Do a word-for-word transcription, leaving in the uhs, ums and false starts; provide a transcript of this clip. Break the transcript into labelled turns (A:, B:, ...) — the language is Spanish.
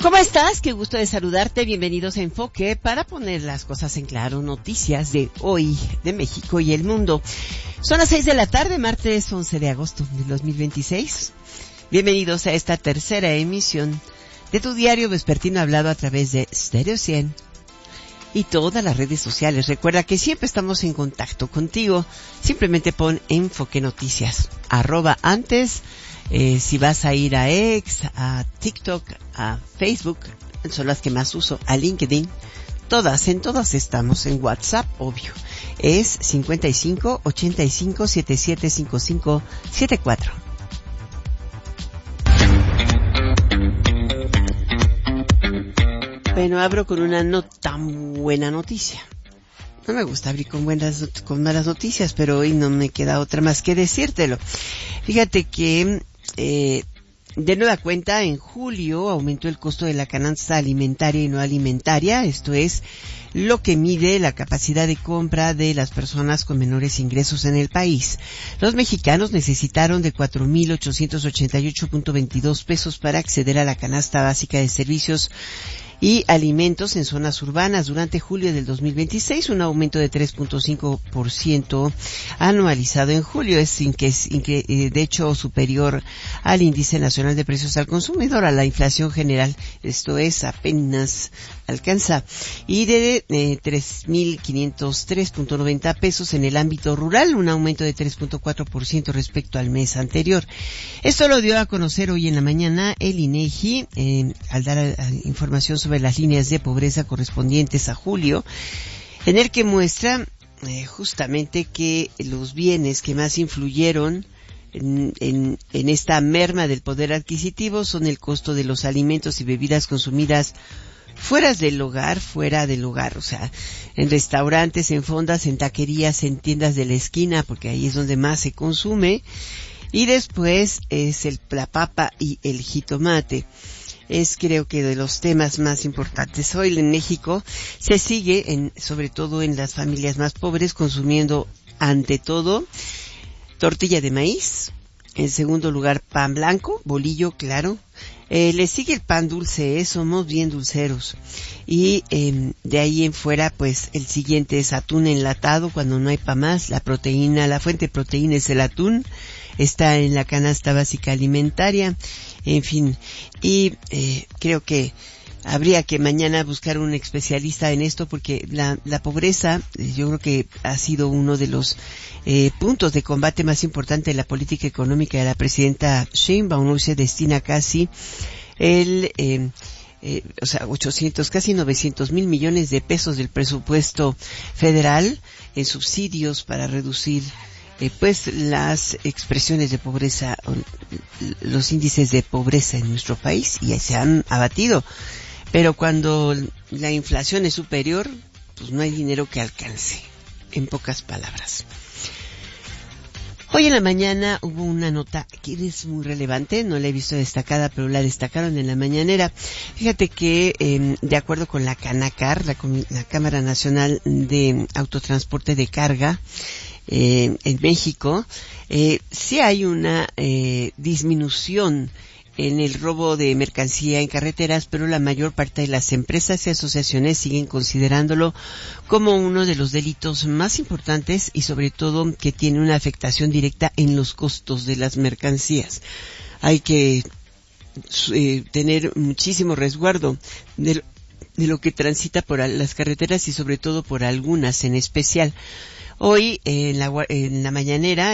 A: ¿Cómo estás? Qué gusto de saludarte. Bienvenidos a Enfoque para poner las cosas en claro. Noticias de hoy, de México y el mundo. Son las seis de la tarde, martes once de agosto de dos mil veintiséis. Bienvenidos a esta tercera emisión de tu diario vespertino hablado a través de Stereo cien y todas las redes sociales. Recuerda que siempre estamos en contacto contigo. Simplemente pon Enfoque Noticias, arroba antes. Eh, si vas a ir a X, a TikTok, a Facebook, son las que más uso, a LinkedIn, todas, en todas estamos, en WhatsApp, obvio, es cincuenta y cinco, ochenta y cinco, setenta y siete, cincuenta y cinco, setenta y cuatro. Bueno, abro con una no tan buena noticia. No me gusta abrir con buenas, con malas noticias, pero hoy no me queda otra más que decírtelo. Fíjate que eh, de nueva cuenta, en julio aumentó el costo de la canasta alimentaria y no alimentaria. Esto es lo que mide la capacidad de compra de las personas con menores ingresos en el país. Los mexicanos necesitaron de cuatro mil ochocientos ochenta y ocho punto veintidós pesos para acceder a la canasta básica de servicios y alimentos en zonas urbanas durante julio del dos mil veintiséis, un aumento de tres punto cinco por ciento anualizado en julio, es sin que, sin que de hecho superior al índice nacional de precios al consumidor, a la inflación general. Esto es, apenas alcanza, y de eh, tres mil quinientos tres punto noventa pesos en el ámbito rural, un aumento de tres punto cuatro por ciento respecto al mes anterior. Esto lo dio a conocer hoy en la mañana el INEGI eh, al dar a, a información sobre las líneas de pobreza correspondientes a julio, en el que muestra eh, justamente que los bienes que más influyeron en, en, en esta merma del poder adquisitivo son el costo de los alimentos y bebidas consumidas fuera del hogar, fuera del hogar, o sea, en restaurantes, en fondas, en taquerías, en tiendas de la esquina, porque ahí es donde más se consume, y después es el, la papa y el jitomate. Es creo que de los temas más importantes. Hoy en México se sigue, en, sobre todo en las familias más pobres, consumiendo ante todo tortilla de maíz, en segundo lugar pan blanco, bolillo, claro, eh, le sigue el pan dulce, eh, somos bien dulceros, y eh, de ahí en fuera pues el siguiente es atún enlatado cuando no hay pa' más. La proteína, la fuente de proteína es el atún, está en la canasta básica alimentaria, en fin, y eh, creo que habría que mañana buscar un especialista en esto, porque la, la pobreza, yo creo que ha sido uno de los eh, puntos de combate más importante de la política económica de la presidenta Sheinbaum. Hoy se destina casi el, eh, eh, o sea, ochocientos, casi novecientos mil millones de pesos del presupuesto federal en subsidios para reducir Eh, pues las expresiones de pobreza, los índices de pobreza en nuestro país, y se han abatido. Pero cuando la inflación es superior, pues no hay dinero que alcance, en pocas palabras. Hoy en la mañana hubo una nota que es muy relevante, no la he visto destacada, pero la destacaron en la mañanera. Fíjate que, eh, de acuerdo con la Canacar, la, la Cámara Nacional de Autotransporte de Carga, Eh, en México, eh, sí hay una eh, disminución en el robo de mercancía en carreteras, pero la mayor parte de las empresas y asociaciones siguen considerándolo como uno de los delitos más importantes y sobre todo que tiene una afectación directa en los costos de las mercancías. Hay que eh, tener muchísimo resguardo de, de lo que transita por las carreteras y sobre todo por algunas en especial. Hoy, en la, en la mañanera,